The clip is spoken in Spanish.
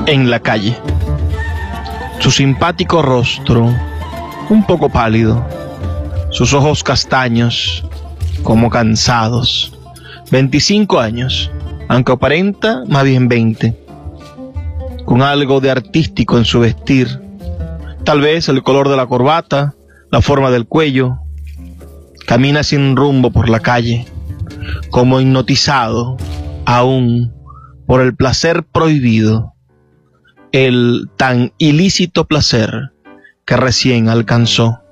en la calle. Su simpático rostro, un poco pálido, sus ojos castaños, como cansados. 25 años, aunque aparenta más bien 20. Con algo de artístico en su vestir, tal vez el color de la corbata, la forma del cuello. Camina sin rumbo por la calle, como hipnotizado aún por el placer prohibido, el tan ilícito placer que recién alcanzó.